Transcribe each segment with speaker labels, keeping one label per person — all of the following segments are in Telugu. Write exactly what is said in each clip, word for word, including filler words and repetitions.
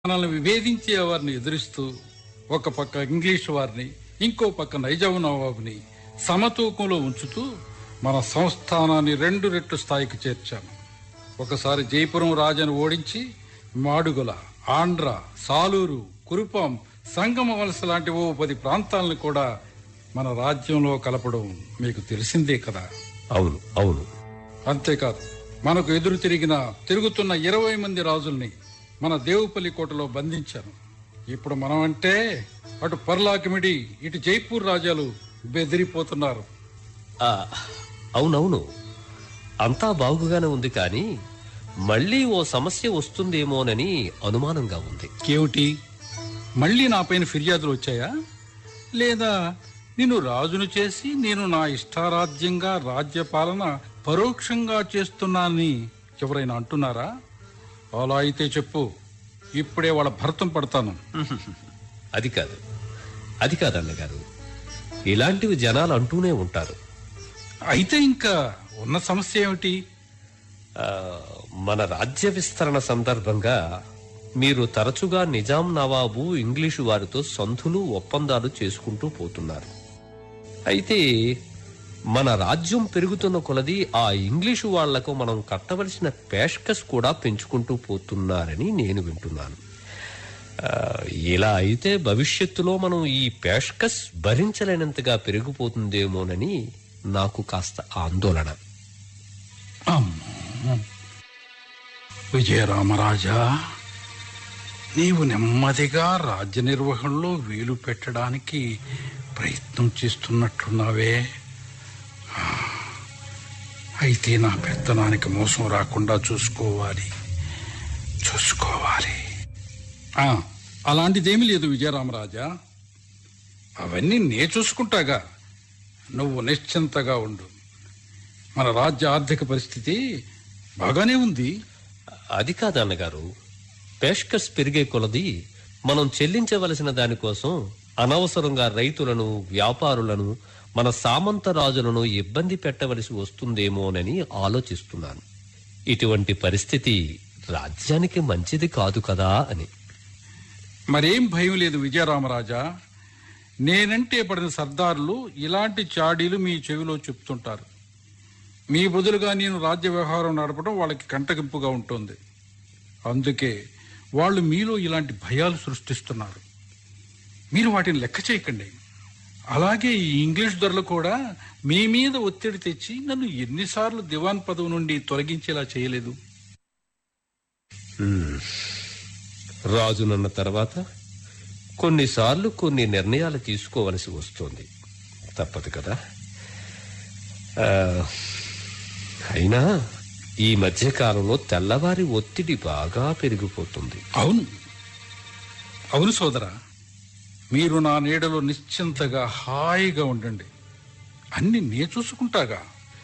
Speaker 1: మనల్ని విభేదించే వారిని ఎదురిస్తూ ఒక పక్క ఇంగ్లీష్ వారిని ఇంకో పక్క నైజాం నవాబుని సమతూకంలో ఉంచుతూ మన సంస్థానాన్ని రెండు రెట్లు స్థాయికి చేర్చాము. ఒకసారి జైపురం రాజాను ఓడించి మాడుగుల, ఆంధ్ర, సాలూరు, కురుపాం, సంగమ వలస లాంటి ఓ పది ప్రాంతాలను కూడా మన రాజ్యంలో కలపడం మీకు తెలిసిందే కదా.
Speaker 2: అవును అవును
Speaker 1: అంతేకాదు, మనకు ఎదురు తిరిగిన తిరుగుతున్న ఇరవై మంది రాజుల్ని మన దేవుపల్లి కోటలో బంధించాను. ఇప్పుడు మనం అంటే అటు పర్లాకిమిడి, ఇటు జైపూర్ రాజాలు బెదిరిపోతున్నారు.
Speaker 2: ఆ, అవునవును అంతా బాగుగానే ఉంది, కానీ మళ్ళీ ఓ సమస్య వస్తుందేమోనని అనుమానంగా ఉంది.
Speaker 1: కేమిటి? మళ్ళీ నాపైన ఫిర్యాదులు వచ్చాయా? లేదా నిన్ను రాజును చేసి నేను నా ఇష్టారాజ్యంగా రాజ్యపాలన పరోక్షంగా చేస్తున్నానని ఎవరైనా అంటున్నారా? అలా అయితే చెప్పు, ఇప్పుడే వాళ్ళ భర్తం పడతాను.
Speaker 2: అది కాదు అది కాదు అన్నగారు, ఇలాంటివి జనాలు అంటూనే ఉంటారు.
Speaker 1: అయితే ఇంకా ఉన్న సమస్య ఏమిటి?
Speaker 2: ఆ, మన రాజ్య విస్తరణ సందర్భంగా మీరు తరచుగా నిజాం నవాబు ఇంగ్లీషు వారితో సంధులు, ఒప్పందాలు చేసుకుంటూ పోతున్నారు. అయితే మన రాజ్యం పెరుగుతున్న కొలది ఆ ఇంగ్లీషు వాళ్లకు మనం కట్టవలసిన పేష్కస్ కూడా పెంచుకుంటూ పోతున్నారని నేను వింటున్నాను. ఇలా అయితే భవిష్యత్తులో మనం ఈ పేష్కస్ భరించలేనంతగా పెరిగిపోతుందేమోనని నాకు కాస్త ఆందోళన.
Speaker 1: విజయరామరాజా, నీవు నెమ్మదిగా రాజ్య నిర్వహణలో వీలు పెట్టడానికి ప్రయత్నం చేస్తున్నట్లున్నావే. అయితే నా పెత్తనానికి మోసం రాకుండా చూసుకోవాలి చూసుకోవాలి అలాంటిదేమీ లేదు విజయరామరాజా. అవన్నీ నే చూసుకుంటాగా, నువ్వు నిశ్చింతగా ఉండు. మన రాజ్య ఆర్థిక పరిస్థితి బాగానే ఉంది.
Speaker 2: అది కాదు అన్నగారు, పేష్కస్ పెరిగే కొలది మనం చెల్లించవలసిన దానికోసం అనవసరంగా రైతులను, వ్యాపారులను, మన సామంత రాజులను ఇబ్బంది పెట్టవలసి వస్తుందేమోనని ఆలోచిస్తున్నాను. ఇటువంటి పరిస్థితి రాజ్యానికి మంచిది కాదు కదా అని.
Speaker 1: మరేం భయం లేదు విజయరామరాజా. నేనంటే పడిన సర్దారులు ఇలాంటి చాడీలు మీ చెవిలో చెప్తుంటారు. మీ బదులుగా నేను రాజ్య వ్యవహారం నడపడం వాళ్ళకి కంటగింపుగా ఉంటుంది. అందుకే వాళ్ళు మీలో ఇలాంటి భయాలు సృష్టిస్తున్నారు. మీరు వాటిని లెక్క చేయకండి. అలాగే ఈ ఇంగ్లీష్ దొరలు కూడా మీ మీద ఒత్తిడి తెచ్చి నన్ను ఎన్నిసార్లు దివాన్ పదవి నుండి తొలగించేలా చేయలేదు.
Speaker 2: రాజునన్న తర్వాత కొన్నిసార్లు కొన్ని నిర్ణయాలు తీసుకోవలసి వస్తుంది, తప్పదు కదా. అయినా ఈ మధ్య కాలంలో తెల్లవారి ఒత్తిడి బాగా పెరిగిపోతుంది.
Speaker 1: అవును అవును సోదరా, మీరు నా నీడలో నిశ్చింతగా హాయిగా ఉండండి. అన్ని నే చూసుకుంటాగా.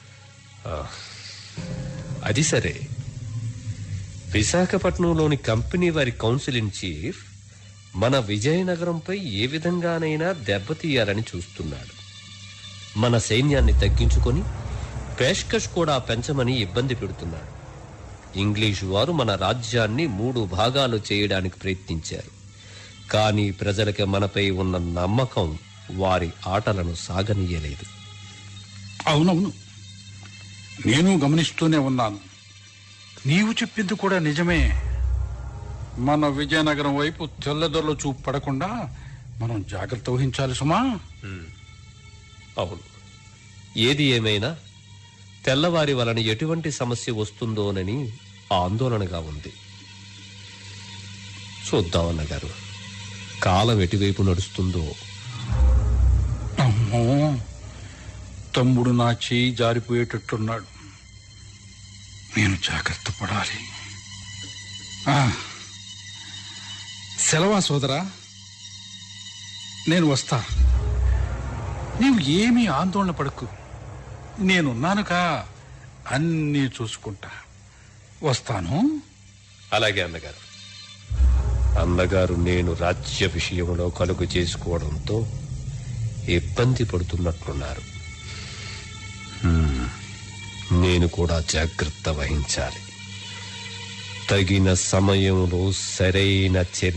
Speaker 2: అది సరే, విశాఖపట్నంలోని కంపెనీ వారి కౌన్సిల్ ఇన్ చీఫ్ మన విజయనగరంపై ఏ విధంగానైనా దెబ్బతీయాలని చూస్తున్నాడు. మన సైన్యాన్ని తగ్గించుకొని పేష్కష్ కూడా పెంచమని ఇబ్బంది పెడుతున్నాడు. ఇంగ్లీషు వారు మన రాజ్యాన్ని మూడు భాగాలు చేయడానికి ప్రయత్నించారు. కానీ ప్రజలకి మనపై ఉన్న నమ్మకం వారి ఆటలను సాగనీయలేదు.
Speaker 1: అవునవును, నేను గమనిస్తూనే ఉన్నాను. నీవు చెప్పింది కూడా నిజమే. మన విజయనగరం వైపు తెల్లదొరలు చూపు పడకుండా మనం జాగ్రత్త వహించాలి సుమా.
Speaker 2: అవును, ఏది ఏమైనా తెల్లవారి వలన ఎటువంటి సమస్య వస్తుందోనని ఆందోళనగా ఉంది. చూద్దామన్నగారు, కాలం ఎటువైపు నడుస్తుందో.
Speaker 1: అమ్మో, తమ్ముడు నా చేయి జారిపోయేటట్టున్నాడు. నేను జాగ్రత్త పడాలి. సెలవా సోదరా, నేను వస్తా. నీవు ఏమీ ఆందోళన పడకు, నేనున్నానుగా, అన్నీ చూసుకుంటా. వస్తాను.
Speaker 2: అలాగే అన్నగారు. అన్నగారు నేను రాజ్య విషయంలో కలుగు చేసుకోవడంతో ఇబ్బంది పడుతున్నట్లున్నారు. నేను కూడా జాగ్రత్త వహించాలి. తగిన సమయంలో సరైన చర్య